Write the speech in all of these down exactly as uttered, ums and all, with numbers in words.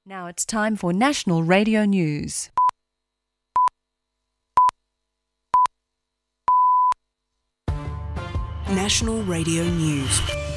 Now it's time for National Radio News. National Radio News.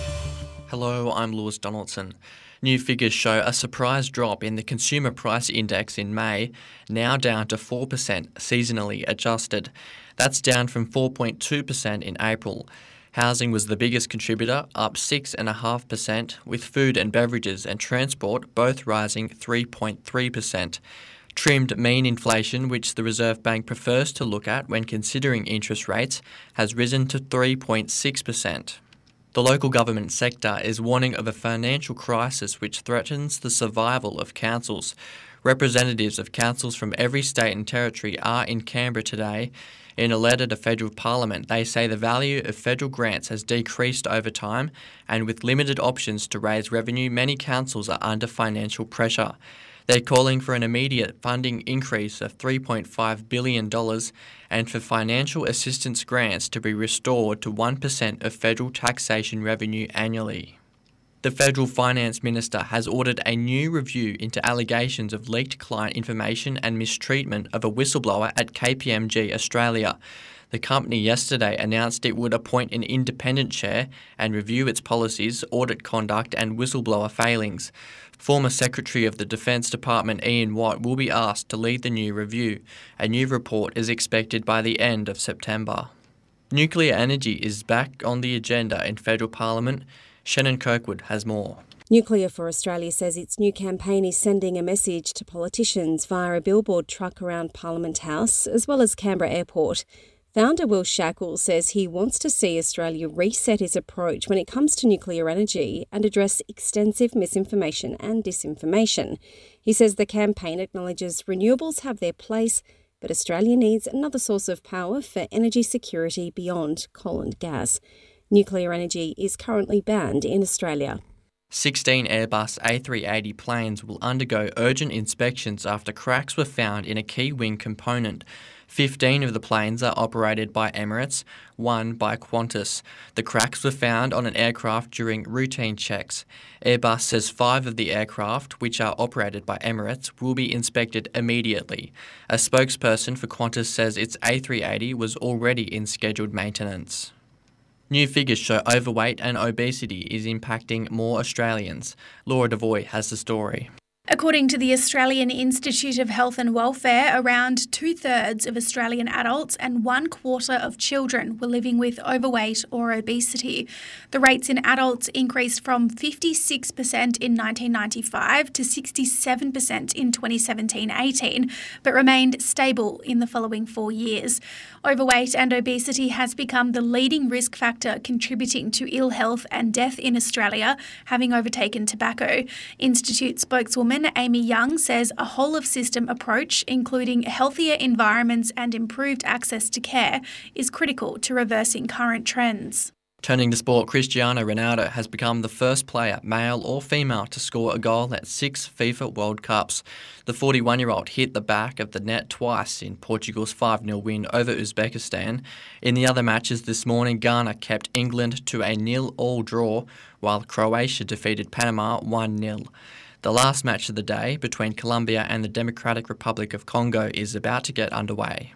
Hello, I'm Lewis Donaldson. New figures show a surprise drop in the Consumer Price Index in May, now down to four percent seasonally adjusted. That's down from four point two percent in April. Housing was the biggest contributor, up six point five percent, with food and beverages and transport both rising three point three percent. Trimmed mean inflation, which the Reserve Bank prefers to look at when considering interest rates, has risen to three point six percent. The local government sector is warning of a financial crisis which threatens the survival of councils. Representatives of councils from every state and territory are in Canberra today. In a letter to federal parliament, they say the value of federal grants has decreased over time, and with limited options to raise revenue, many councils are under financial pressure. They're calling for an immediate funding increase of three point five billion dollars and for financial assistance grants to be restored to one percent of federal taxation revenue annually. The Federal Finance Minister has ordered a new review into allegations of leaked client information and mistreatment of a whistleblower at K P M G Australia. The company yesterday announced it would appoint an independent chair and review its policies, audit conduct and whistleblower failings. Former Secretary of the Defence Department Ian Watt will be asked to lead the new review. A new report is expected by the end of September. Nuclear energy is back on the agenda in federal parliament. Shannon Kirkwood has more. Nuclear for Australia says its new campaign is sending a message to politicians via a billboard truck around Parliament House as well as Canberra Airport. Founder Will Shackle says he wants to see Australia reset its approach when it comes to nuclear energy and address extensive misinformation and disinformation. He says the campaign acknowledges renewables have their place, but Australia needs another source of power for energy security beyond coal and gas. Nuclear energy is currently banned in Australia. sixteen Airbus A three eighty planes will undergo urgent inspections after cracks were found in a key wing component. fifteen of the planes are operated by Emirates, one by Qantas. The cracks were found on an aircraft during routine checks. Airbus says five of the aircraft, which are operated by Emirates, will be inspected immediately. A spokesperson for Qantas says its A three eighty was already in scheduled maintenance. New figures show overweight and obesity is impacting more Australians. Laura Devoy has the story. According to the Australian Institute of Health and Welfare, around two-thirds of Australian adults and one quarter of children were living with overweight or obesity. The rates in adults increased from fifty-six percent in nineteen ninety-five to sixty-seven percent in twenty seventeen eighteen, but remained stable in the following four years. Overweight and obesity has become the leading risk factor contributing to ill health and death in Australia, having overtaken tobacco. Institute spokeswoman Amy Young says a whole-of-system approach, including healthier environments and improved access to care, is critical to reversing current trends. Turning to sport, Cristiano Ronaldo has become the first player, male or female, to score a goal at six FIFA World Cups. The forty-one-year-old hit the back of the net twice in Portugal's five nil win over Uzbekistan. In the other matches this morning, Ghana kept England to a nil-all draw, while Croatia defeated Panama one nil. The last match of the day between Colombia and the Democratic Republic of Congo is about to get underway.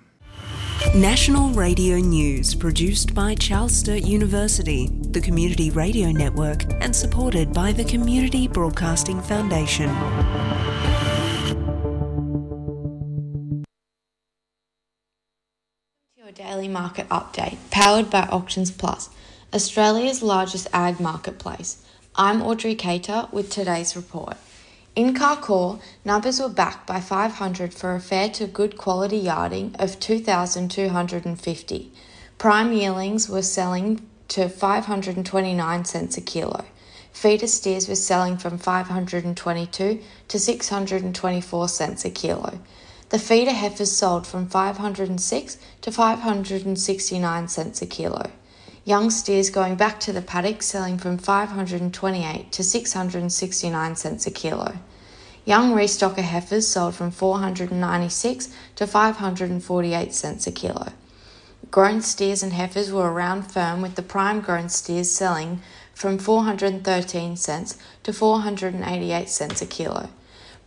National Radio News, produced by Charles Sturt University, the Community Radio Network, and supported by the Community Broadcasting Foundation. Your daily market update, powered by Auctions Plus, Australia's largest ag marketplace. I'm Audrey Cater with today's report. In Carcoar, numbers were backed by five hundred for a fair to good quality yarding of two thousand two hundred fifty. Prime yearlings were selling to five hundred twenty-nine cents a kilo. Feeder steers were selling from five hundred twenty-two to six hundred twenty-four cents a kilo. The feeder heifers sold from five hundred six to five hundred sixty-nine cents a kilo. Young steers going back to the paddock selling from five hundred twenty-eight to six hundred sixty-nine cents a kilo. Young restocker heifers sold from four hundred ninety-six to five hundred forty-eight cents a kilo. Grown steers and heifers were around firm, with the prime grown steers selling from four hundred thirteen cents to four hundred eighty-eight cents a kilo.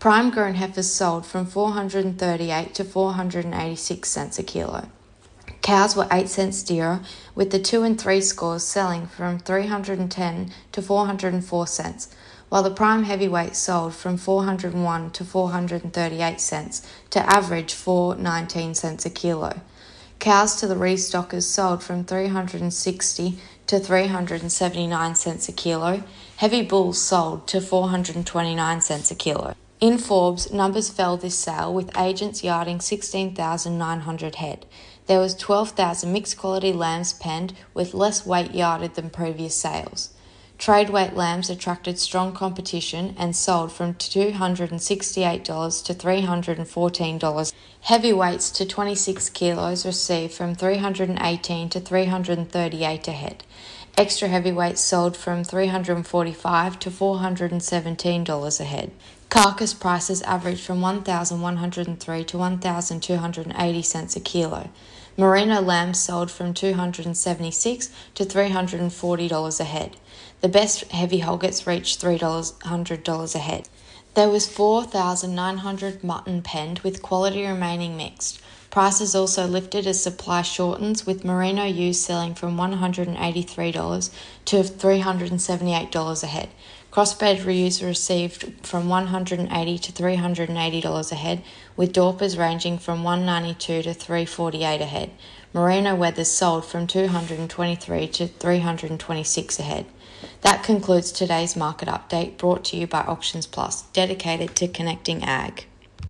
Prime grown heifers sold from four hundred thirty-eight to four hundred eighty-six cents a kilo. Cows were eight cents dearer, with the two and three scores selling from three hundred ten to four hundred four cents, while the prime heavyweight sold from four hundred one to four hundred thirty-eight cents to average four hundred nineteen cents a kilo. Cows to the restockers sold from three hundred sixty to three hundred seventy-nine cents a kilo. Heavy bulls sold to four hundred twenty-nine cents a kilo. In Forbes, numbers fell this sale with agents yarding sixteen thousand nine hundred head. There was twelve thousand mixed quality lambs penned with less weight yarded than previous sales. Trade weight lambs attracted strong competition and sold from two hundred sixty-eight dollars to three hundred fourteen dollars. Heavyweights to twenty-six kilos received from three hundred eighteen dollars to three hundred thirty-eight dollars a head. Extra heavyweights sold from three hundred forty-five dollars to four hundred seventeen dollars a head. Carcass prices averaged from one thousand one hundred three dollars to one thousand two hundred eighty cents a kilo. Merino lambs sold from two hundred seventy-six dollars to three hundred forty dollars a head. The best heavy hoggets reached three hundred dollars a head. There was four thousand nine hundred mutton penned with quality remaining mixed. Prices also lifted as supply shortens, with merino ewes selling from one hundred eighty-three dollars to three hundred seventy-eight dollars a head. Crossbred ewes received from one hundred eighty dollars to three hundred eighty dollars a head, with Dorpers ranging from one hundred ninety-two dollars to three hundred forty-eight dollars a head. Merino wethers sold from two hundred twenty-three dollars to three hundred twenty-six dollars a head. That concludes today's market update, brought to you by Auctions Plus, dedicated to connecting ag.